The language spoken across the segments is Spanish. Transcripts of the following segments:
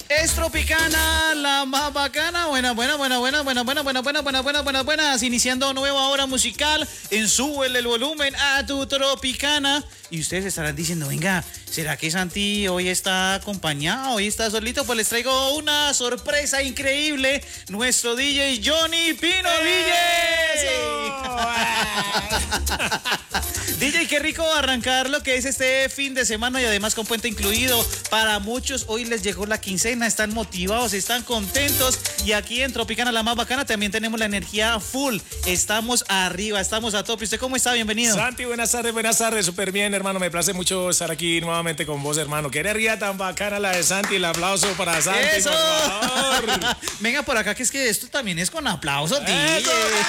Es Tropicana, la más bacana. Buenas. Iniciando nueva hora musical en Súbele el volumen a tu Tropicana. Y ustedes estarán diciendo, venga, ¿será que Santi hoy está acompañado? ¿Hoy está solito? Pues les traigo una sorpresa increíble. Nuestro DJ Johnny Pino, DJ, qué rico arrancar lo que es este fin de semana y además con puente incluido. Para muchos hoy les llegó la quincena, están motivados, están contentos. Y aquí en Tropicana, la más bacana, también tenemos la energía full. Estamos arriba, estamos a tope. ¿Usted cómo está? Bienvenido. Santi, buenas tardes, súper bien, hermano. Me place mucho estar aquí nuevamente con vos, hermano. Qué energía tan bacana la de Santi. El aplauso para Santi, ¡eso! por favor. Venga por acá, que es que esto también es con aplauso, DJ.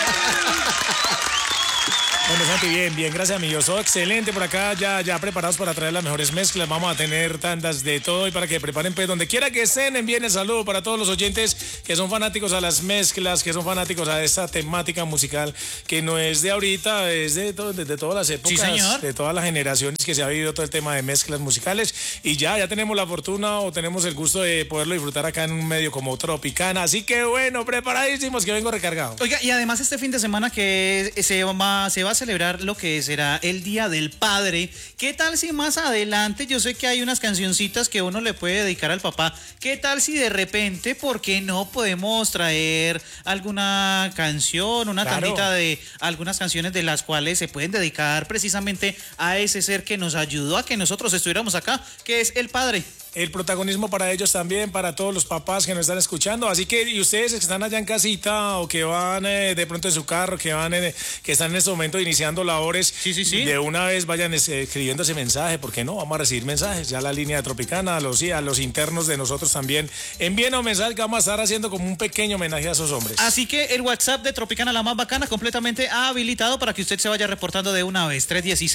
Bueno, Santi, bien, gracias, amigos. Todo excelente por acá, ya preparados para traer las mejores mezclas. Vamos a tener tandas de todo y para que preparen, pues, donde quiera que estén, envíen el saludo para todos los oyentes que son fanáticos a las mezclas, que son fanáticos a esta temática musical que no es de ahorita, es de todas las épocas, sí, señor, de todas las generaciones que se ha vivido todo el tema de mezclas musicales. Y ya tenemos la fortuna o tenemos el gusto de poderlo disfrutar acá en un medio como Tropicana. Así que bueno, preparadísimos, que vengo recargado. Oiga, y además este fin de semana que se va a celebrar lo que será el Día del Padre. ¿Qué tal si más adelante, yo sé que hay unas cancioncitas que uno le puede dedicar al papá, qué tal si de repente, por qué no podemos traer alguna canción, una tandita de algunas canciones de las cuales se pueden dedicar precisamente a ese ser que nos ayudó a que nosotros estuviéramos acá, que es el padre? El protagonismo para ellos también, para todos los papás que nos están escuchando. Así que, y ustedes que están allá en casita o que van de pronto en su carro, que están en este momento iniciando labores, sí. De una vez vayan escribiendo ese mensaje, porque no, vamos a recibir mensajes. Ya la línea de Tropicana, a los internos de nosotros también. Envíenos mensajes que vamos a estar haciendo como un pequeño homenaje a esos hombres. Así que el WhatsApp de Tropicana, la más bacana, completamente habilitado para que usted se vaya reportando de una vez.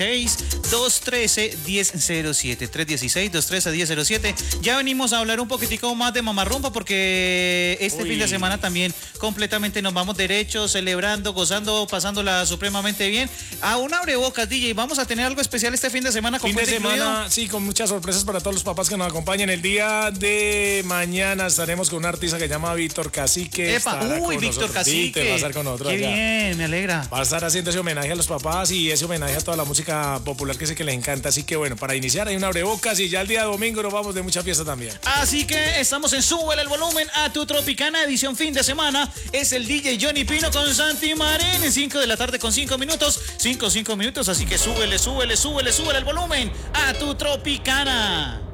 316-213-1007. 316-213-1007. Ya venimos a hablar un poquitico más de mamarrumba porque este fin de semana también completamente nos vamos derechos, celebrando, gozando, pasándola supremamente bien. A un abrebocas, DJ, vamos a tener algo especial este fin de semana. Fin de semana, sí, con muchas sorpresas para todos los papás que nos acompañan. El día de mañana estaremos con un artista que se llama Víctor Cacique. Víctor Cacique. Va a estar con nosotros. Qué allá. Bien, me alegra. Va a estar haciendo ese homenaje a los papás y ese homenaje a toda la música popular que sé que les encanta. Así que bueno, para iniciar hay un abrebocas y ya el día domingo nos vamos de mucha fiesta también. Así que estamos en Súbele el volumen a tu Tropicana, edición fin de semana. Es el DJ Johnny Pino con Santi Marín en 5 de la tarde con 5 minutos. 5 minutos, así que súbele el volumen a tu Tropicana.